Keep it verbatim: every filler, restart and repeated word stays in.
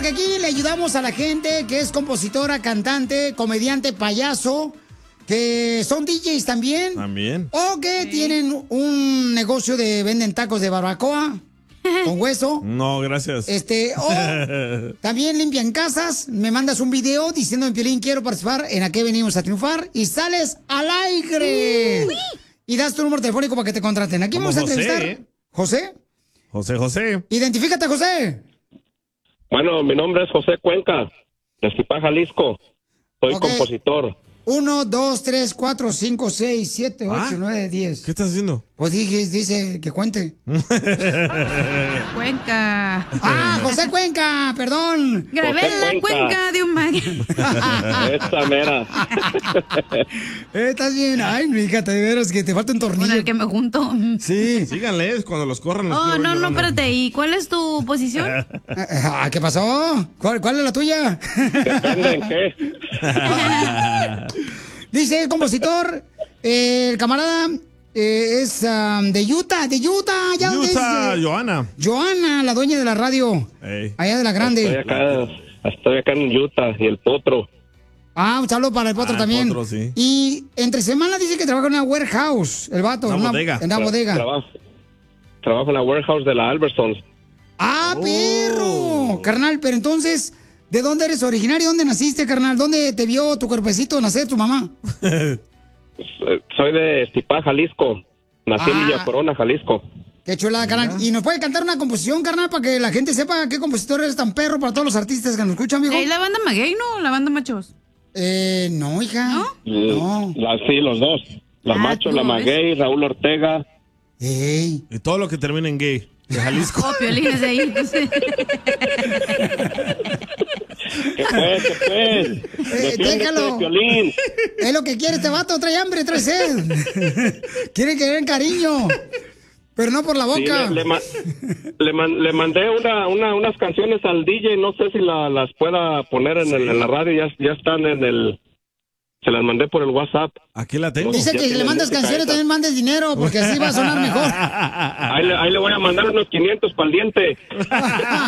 porque aquí le ayudamos a la gente que es compositora, cantante, comediante, payaso, que son D Js también. También. O que sí. tienen un negocio de venden tacos de barbacoa con hueso. No, gracias. Este, o también limpian casas. Me mandas un video diciendo en Piolín, quiero participar en A qué venimos a triunfar. Y sales al aire. Uy. Y das tu número telefónico para que te contraten. Aquí Como vamos a José, entrevistar. ¿eh? ¿José? José, José. Identifícate, José. Bueno, mi nombre es José Cuenca, de Zipá, Jalisco. Soy okay. compositor. Uno, dos, tres, cuatro, cinco, seis, siete, ocho, nueve, diez. ¿Qué estás haciendo? Pues dije, dice que cuente. Cuenca. Ah, José Cuenca, perdón. Grabé la Cuenca. cuenca de un mago. Esta mera. Estás bien. Ay, mi hija, te veras que te falta un tornillo. Con el que me junto. Sí. Síganles cuando los corran. Los oh, no, no, espérate. ¿Y cuál es tu posición? Ah, ¿qué pasó? ¿Cuál, cuál es la tuya? Depende en qué. Dice el compositor, eh, el camarada eh, es um, de Utah, de Utah. Allá Utah, es, eh, Johanna. Johanna, la dueña de la radio. Hey. Allá de la grande. Estoy acá, estoy acá en Utah y el potro. Ah, un saludo para el potro ah, también. Potro, sí. Y entre semana dice que trabaja en una warehouse, el vato. Una en una bodega. En una bodega. Trabajo, trabajo en la warehouse de la Albertsons. Ah, oh. perro. Carnal, pero entonces... ¿De dónde eres originario? ¿Dónde naciste, carnal? ¿Dónde te vio tu cuerpecito nacer tu mamá? Soy de Zipá, Jalisco. Nací ah. en Villa Corona, Jalisco. Qué chulada, carnal. ¿Y nos puede cantar una composición, carnal, para que la gente sepa qué compositor eres tan perro para todos los artistas que nos escuchan, amigo? ¿Es la banda Maguey, no? ¿La banda Machos? Eh, no, hija. ¿No? No. La, sí, los dos. La ah, Macho, no, la Maguey, es... Raúl Ortega. Ey. Y todo lo que termina en gay. De Jalisco. Oh, Piolín es de ahí. ¿Qué pues? ¿Qué pues? Eh, déjalo. Piolín. Es lo que quiere este vato, trae hambre, trae sed. Quiere querer cariño, pero no por la boca. Sí, le, le, ma le, man le mandé una, una, unas canciones al D J, no sé si la, las pueda poner en, el, en la radio, ya, ya están en el... Se las mandé por el WhatsApp. Aquí la tengo. Dice que si le mandas canciones también mandes dinero, porque así va a sonar mejor. Ahí le, ahí le voy a mandar unos quinientos para el diente.